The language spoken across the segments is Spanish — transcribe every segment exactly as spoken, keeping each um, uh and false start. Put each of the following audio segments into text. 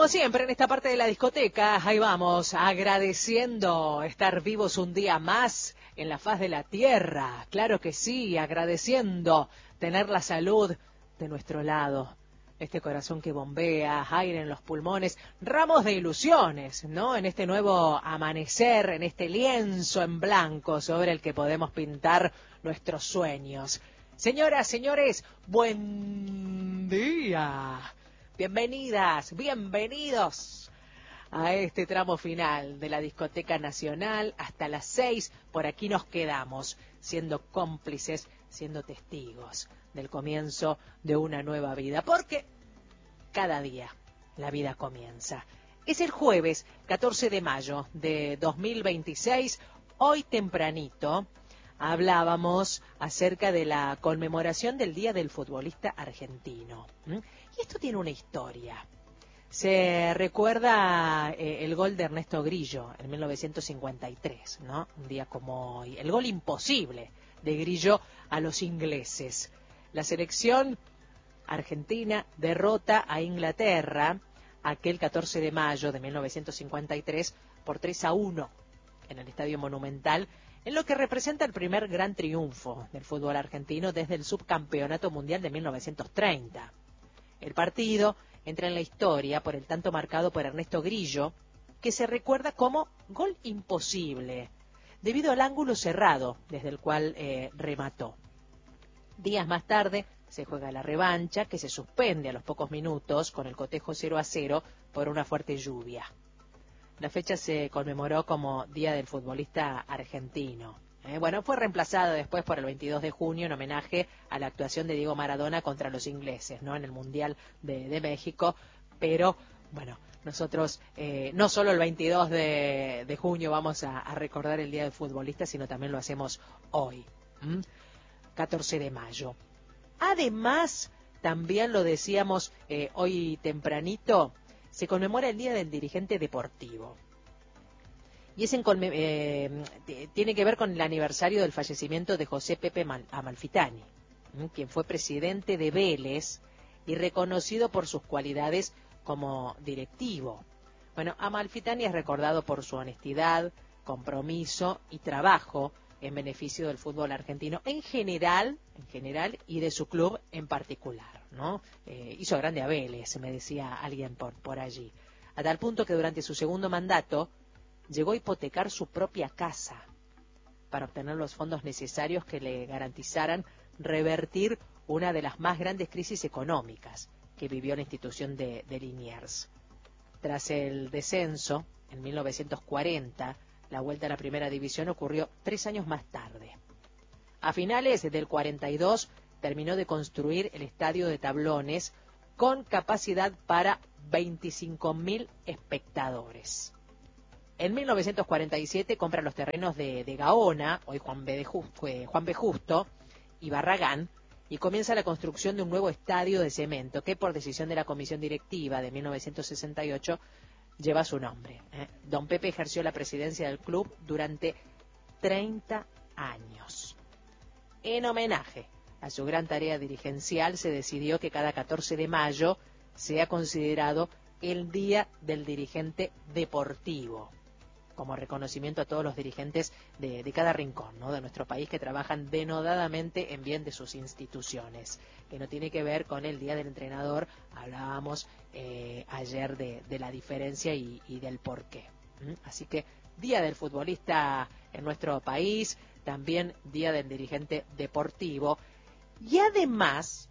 como siempre, en esta parte de la discoteca, ahí vamos, agradeciendo estar vivos un día más en la faz de la tierra. Claro que sí, agradeciendo tener la salud de nuestro lado. Este corazón que bombea, aire en los pulmones, ramos de ilusiones, ¿no? En este nuevo amanecer, en este lienzo en blanco sobre el que podemos pintar nuestros sueños. Señoras, señores, buen día. Bienvenidas, bienvenidos a este tramo final de la Discoteca Nacional. Hasta las seis, por aquí nos quedamos, siendo cómplices, siendo testigos del comienzo de una nueva vida, porque cada día la vida comienza. Es el jueves catorce de mayo de dos mil veintiséis, hoy tempranito hablábamos acerca de la conmemoración del Día del Futbolista Argentino. ¿Mm? Y esto tiene una historia. Se recuerda eh, el gol de Ernesto Grillo en mil novecientos cincuenta y tres, ¿no? Un día como hoy. El gol imposible de Grillo a los ingleses. La selección argentina derrota a Inglaterra aquel catorce de mayo de mil novecientos cincuenta y tres por tres a uno en el Estadio Monumental, en lo que representa el primer gran triunfo del fútbol argentino desde el subcampeonato mundial de mil novecientos treinta. El partido entra en la historia por el tanto marcado por Ernesto Grillo, que se recuerda como gol imposible, debido al ángulo cerrado desde el cual eh, remató. Días más tarde se juega la revancha, que se suspende a los pocos minutos con el cotejo cero a cero por una fuerte lluvia. La fecha se conmemoró como Día del Futbolista Argentino. Eh, bueno, fue reemplazada después por el veintidós de junio en homenaje a la actuación de Diego Maradona contra los ingleses, ¿no? En el Mundial de, de México. Pero, bueno, nosotros eh, no solo el veintidós de, de junio vamos a, a recordar el Día del Futbolista, sino también lo hacemos hoy, ¿Mm? catorce de mayo. Además, también lo decíamos eh, hoy tempranito, se conmemora el Día del Dirigente Deportivo. Y es en, eh, tiene que ver con el aniversario del fallecimiento de José Pepe Mal, Amalfitani, ¿m? quien fue presidente de Vélez y reconocido por sus cualidades como directivo. Bueno, Amalfitani es recordado por su honestidad, compromiso y trabajo en beneficio del fútbol argentino en general, en general y de su club en particular, ¿no? Eh, hizo grande a Vélez, me decía alguien por, por allí, a tal punto que durante su segundo mandato llegó a hipotecar su propia casa para obtener los fondos necesarios que le garantizaran revertir una de las más grandes crisis económicas que vivió la institución de, de Liniers. Tras el descenso, en mil novecientos cuarenta, la vuelta a la primera división ocurrió tres años más tarde. A finales del cuarenta y dos terminó de construir el estadio de Tablones con capacidad para veinticinco mil espectadores. En mil novecientos cuarenta y siete compra los terrenos de, de Gaona, hoy Juan B. de Justo, Juan B. Justo, y Barragán, y comienza la construcción de un nuevo estadio de cemento que, por decisión de la comisión directiva de mil novecientos sesenta y ocho, lleva su nombre. ¿eh? Don Pepe ejerció la presidencia del club durante treinta años. En homenaje a su gran tarea dirigencial, se decidió que cada catorce de mayo sea considerado el Día del Dirigente Deportivo, como reconocimiento a todos los dirigentes de, de cada rincón, ¿no? de nuestro país, que trabajan denodadamente en bien de sus instituciones, que no tiene que ver con el Día del Entrenador. Hablábamos eh, ayer de, de la diferencia y, y del porqué. ¿Mm? Así que Día del Futbolista en nuestro país, también Día del Dirigente Deportivo, y además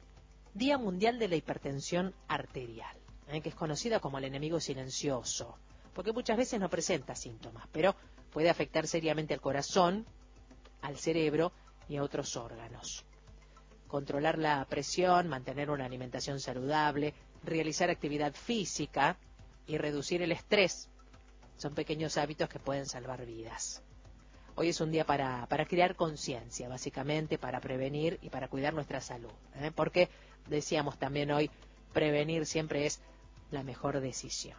Día Mundial de la Hipertensión Arterial, ¿eh? que es conocida como el enemigo silencioso, porque muchas veces no presenta síntomas, pero puede afectar seriamente al corazón, al cerebro y a otros órganos. Controlar la presión, mantener una alimentación saludable, realizar actividad física y reducir el estrés son pequeños hábitos que pueden salvar vidas. Hoy es un día para, para crear conciencia, básicamente, para prevenir y para cuidar nuestra salud, ¿eh? porque decíamos también hoy, prevenir siempre es la mejor decisión.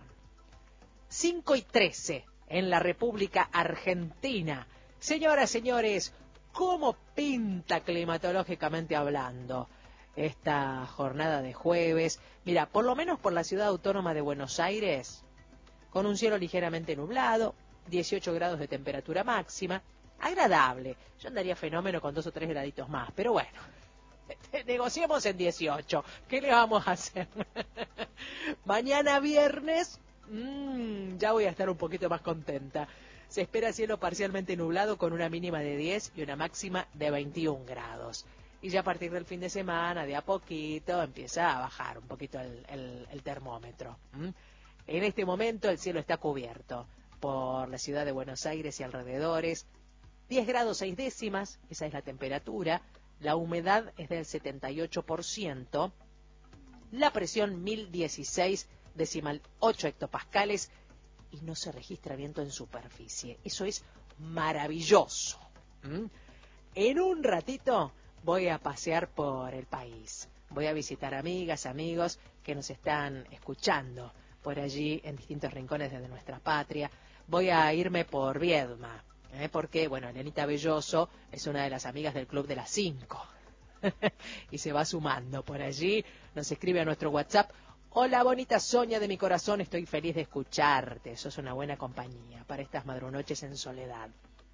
cinco y trece en la República Argentina. Señoras, señores, ¿cómo pinta climatológicamente hablando? esta jornada de jueves. Mira, por lo menos por la ciudad autónoma de Buenos Aires, con un cielo ligeramente nublado, dieciocho grados de temperatura máxima, agradable. Yo andaría fenómeno con dos o tres graditos más, pero bueno, negociemos en dieciocho. ¿Qué le vamos a hacer? Mañana viernes, mmm, ya voy a estar un poquito más contenta. Se espera cielo parcialmente nublado con una mínima de diez y una máxima de veintiún grados. Y ya a partir del fin de semana, de a poquito, empieza a bajar un poquito el, el, el termómetro. ¿Mm? En este momento el cielo está cubierto por la ciudad de Buenos Aires y alrededores. diez grados seis décimas, esa es la temperatura. La humedad es del setenta y ocho por ciento. La presión mil dieciséis decimal ocho hectopascales. Y no se registra viento en superficie. Eso es maravilloso. ¿Mm? En un ratito voy a pasear por el país. Voy a visitar amigas, amigos que nos están escuchando por allí en distintos rincones de nuestra patria. Voy a irme por Viedma, ¿eh? porque, bueno, Elenita Belloso es una de las amigas del Club de las Cinco. Y se va sumando por allí. Nos escribe a nuestro WhatsApp. Hola, bonita Sonia de mi corazón, estoy feliz de escucharte. Sos una buena compañía para estas madrunoches en soledad.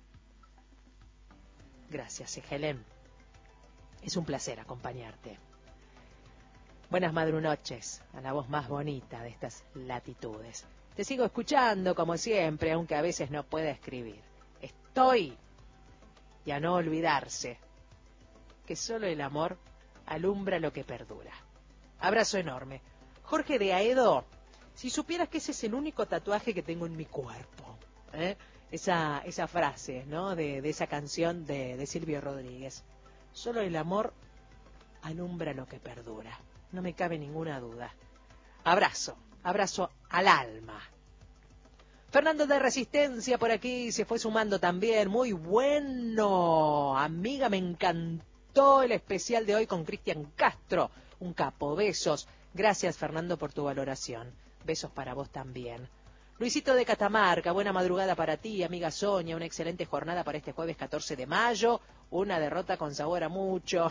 Gracias, Helen. Es un placer acompañarte. Buenas madrunoches, a la voz más bonita de estas latitudes. Te sigo escuchando, como siempre, aunque a veces no pueda escribir. Estoy, y a no olvidarse, que solo el amor alumbra lo que perdura. Abrazo enorme. Jorge de Aedo, si supieras que ese es el único tatuaje que tengo en mi cuerpo. ¿Eh? Esa, esa frase, ¿no? De, de esa canción de, de Silvio Rodríguez. Solo el amor alumbra lo que perdura. No me cabe ninguna duda. Abrazo, abrazo al alma. Fernando de Resistencia por aquí se fue sumando también. Muy bueno. Amiga, me encantó el especial de hoy con Cristian Castro. Un capo, besos. Gracias, Fernando, por tu valoración. Besos para vos también. Luisito de Catamarca, buena madrugada para ti, amiga Sonia. Una excelente jornada para este jueves catorce de mayo. Una derrota con sabor a mucho.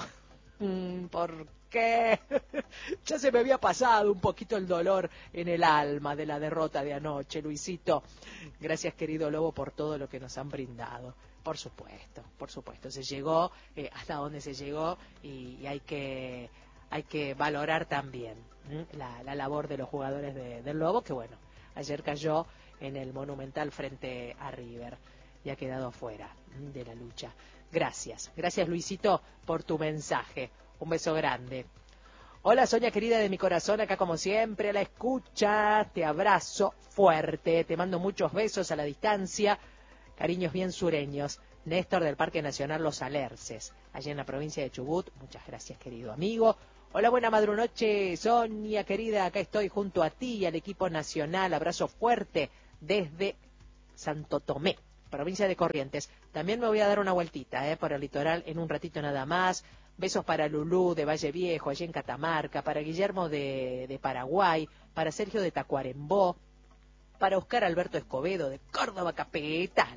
¿Por qué? Ya se me había pasado un poquito el dolor en el alma de la derrota de anoche, Luisito. Gracias, querido Lobo, por todo lo que nos han brindado. Por supuesto, por supuesto. Se llegó eh, hasta donde se llegó y, y hay que... hay que valorar también ¿eh? la, la labor de los jugadores de, del Lobo, que bueno, ayer cayó en el Monumental frente a River y ha quedado fuera ¿eh? de la lucha. Gracias, gracias Luisito por tu mensaje. Un beso grande. Hola Sonia querida de mi corazón, acá como siempre a la escucha, te abrazo fuerte, te mando muchos besos a la distancia, cariños bien sureños. Néstor del Parque Nacional Los Alerces, allá en la provincia de Chubut. Muchas gracias, querido amigo. Hola, buena madrunoche, Sonia, querida. Acá estoy junto a ti y al equipo nacional. Abrazo fuerte desde Santo Tomé, provincia de Corrientes. También me voy a dar una vueltita eh, por el litoral en un ratito nada más. Besos para Lulú de Valle Viejo, allá en Catamarca, para Guillermo de, de Paraguay, para Sergio de Tacuarembó, para Oscar Alberto Escobedo de Córdoba Capital.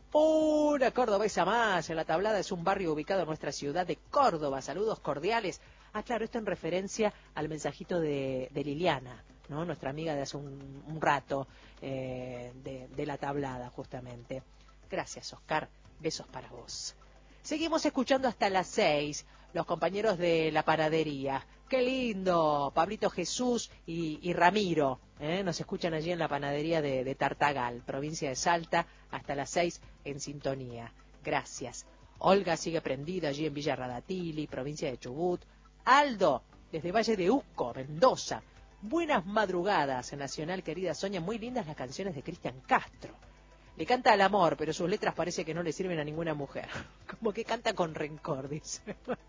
Una cordobesa más en la tablada, es un barrio ubicado en nuestra ciudad de Córdoba. Saludos cordiales. Ah, claro, esto en referencia al mensajito de, de Liliana, ¿no? Nuestra amiga de hace un, un rato eh, de, de la tablada, justamente. Gracias, Oscar. Besos para vos. Seguimos escuchando hasta las seis, los compañeros de la panadería. ¡Qué lindo! Pablito Jesús y, y Ramiro, ¿eh? Nos escuchan allí en la panadería de, de Tartagal, provincia de Salta, hasta las seis en sintonía. Gracias. Olga sigue prendida allí en Villa Radatili, provincia de Chubut. Aldo, desde Valle de Uco, Mendoza. Buenas madrugadas, Nacional, querida Sonia. Muy lindas las canciones de Cristian Castro. Le canta al amor, pero sus letras parece que no le sirven a ninguna mujer. Como que canta con rencor, dice.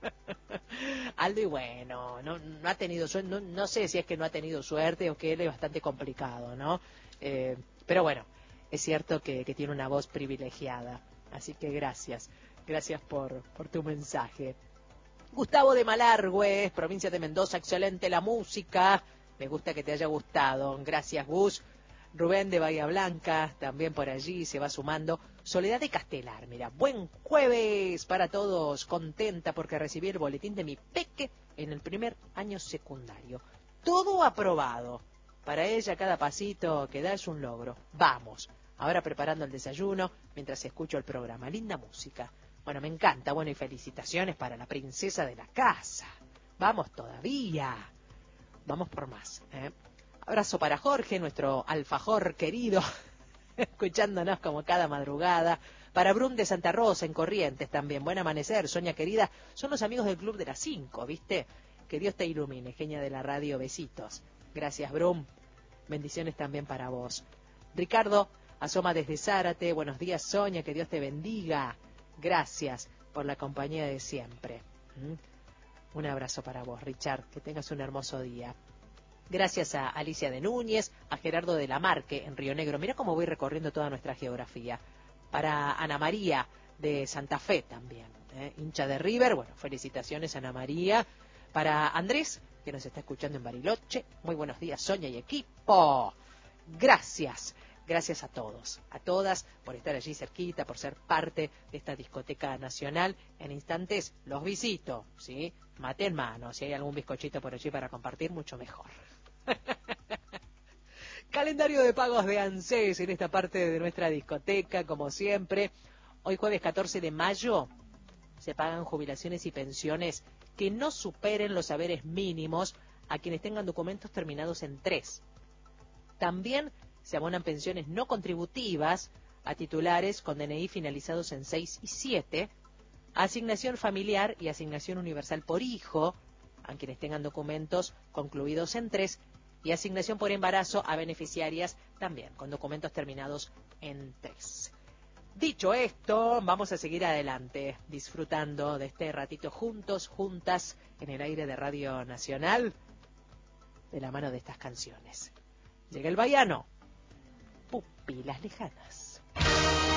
Aldo, y bueno, no, no ha tenido suerte, no, no sé si es que no ha tenido suerte o que él es bastante complicado, ¿no? Eh, pero bueno, es cierto que, que tiene una voz privilegiada. Así que gracias, gracias por, por tu mensaje. Gustavo de Malargüe, provincia de Mendoza, excelente la música. Me gusta que te haya gustado. Gracias, Gus. Rubén de Bahía Blanca, también por allí se va sumando. Soledad de Castelar, mira, buen jueves para todos, contenta porque recibí el boletín de mi peque en el primer año secundario. Todo aprobado. Para ella cada pasito que da es un logro. Vamos, ahora preparando el desayuno mientras escucho el programa. Linda música. Bueno, me encanta. Bueno, y felicitaciones para la princesa de la casa. Vamos todavía. Vamos por más. ¿eh? Abrazo para Jorge, nuestro alfajor querido, escuchándonos como cada madrugada. Para Brum de Santa Rosa, en Corrientes también. Buen amanecer, Sonia querida. Son los amigos del Club de las Cinco, ¿viste? Que Dios te ilumine, genia de la radio. Besitos. Gracias, Brum. Bendiciones también para vos. Ricardo asoma desde Zárate. Buenos días, Sonia. Que Dios te bendiga. Gracias por la compañía de siempre. ¿Mm? Un abrazo para vos, Richard. Que tengas un hermoso día. Gracias a Alicia de Núñez, a Gerardo de la Marque en Río Negro. Mira cómo voy recorriendo toda nuestra geografía. Para Ana María de Santa Fe también, ¿eh? hincha de River. Bueno, felicitaciones Ana María. Para Andrés, que nos está escuchando en Bariloche. Muy buenos días, Sonia y equipo. Gracias. Gracias a todos, a todas, por estar allí cerquita, por ser parte de esta discoteca nacional. En instantes los visito, ¿sí? Mate en mano, si hay algún bizcochito por allí para compartir, mucho mejor. Calendario de pagos de ANSES en esta parte de nuestra discoteca, como siempre. Hoy jueves catorce de mayo se pagan jubilaciones y pensiones que no superen los haberes mínimos a quienes tengan documentos terminados en tres. También se abonan pensiones no contributivas a titulares con D N I finalizados en seis y siete, asignación familiar y asignación universal por hijo a quienes tengan documentos concluidos en tres, y asignación por embarazo a beneficiarias también con documentos terminados en tres. Dicho esto, vamos a seguir adelante disfrutando de este ratito juntos, juntas, en el aire de Radio Nacional, de la mano de estas canciones. Llega el baiano. Pupilas lejanas.